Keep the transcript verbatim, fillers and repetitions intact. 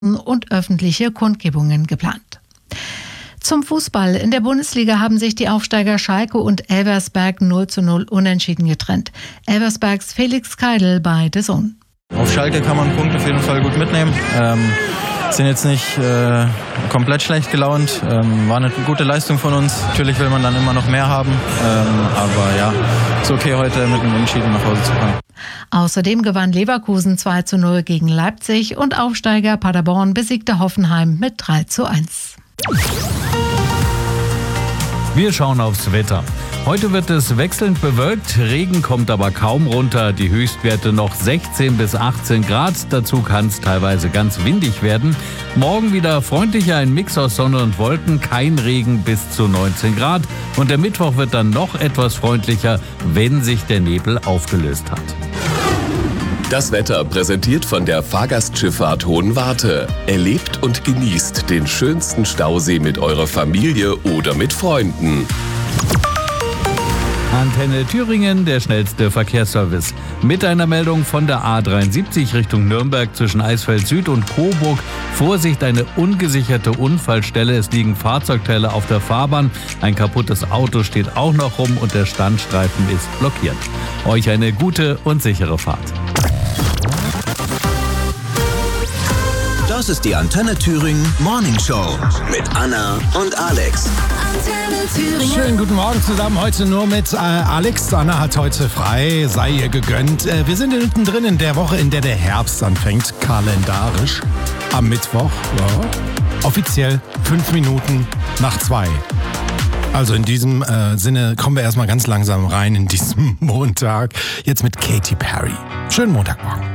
und öffentliche Kundgebungen geplant. Zum Fußball. In der Bundesliga haben sich die Aufsteiger Schalke und Elversberg null zu null unentschieden getrennt. Elversbergs Felix Keidel bei D A Z N. Auf Schalke kann man einen Punkt auf jeden Fall gut mitnehmen. Ähm, sind jetzt nicht äh, komplett schlecht gelaunt. Ähm, war eine gute Leistung von uns. Natürlich will man dann immer noch mehr haben. Ähm, aber ja, ist okay, heute mit einem Unentschieden nach Hause zu kommen. Außerdem gewann Leverkusen zwei zu null gegen Leipzig und Aufsteiger Paderborn besiegte Hoffenheim mit drei zu eins. Wir schauen aufs Wetter. Heute wird es wechselnd bewölkt, Regen kommt aber kaum runter, die Höchstwerte noch sechzehn bis achtzehn Grad, dazu kann es teilweise ganz windig werden. Morgen wieder freundlicher, ein Mix aus Sonne und Wolken, kein Regen bis zu neunzehn Grad und der Mittwoch wird dann noch etwas freundlicher, wenn sich der Nebel aufgelöst hat. Das Wetter präsentiert von der Fahrgastschifffahrt Hohenwarte. Erlebt und genießt den schönsten Stausee mit eurer Familie oder mit Freunden. Antenne Thüringen, der schnellste Verkehrsservice. Mit einer Meldung von der A dreiundsiebzig Richtung Nürnberg zwischen Eisfeld Süd und Coburg. Vorsicht, eine ungesicherte Unfallstelle. Es liegen Fahrzeugteile auf der Fahrbahn. Ein kaputtes Auto steht auch noch rum und der Standstreifen ist blockiert. Euch eine gute und sichere Fahrt. Das ist die Antenne Thüringen Morning Show mit Anna und Alex. Antenne Thüringen. Schönen guten Morgen zusammen. Heute nur mit äh, Alex. Anna hat heute frei, sei ihr gegönnt. Äh, wir sind mittendrin in der Woche, in der der Herbst anfängt, kalendarisch. Am Mittwoch, ja, offiziell fünf Minuten nach zwei. Also in diesem äh, Sinne kommen wir erstmal ganz langsam rein in diesen Montag. Jetzt mit Katy Perry. Schönen Montagmorgen.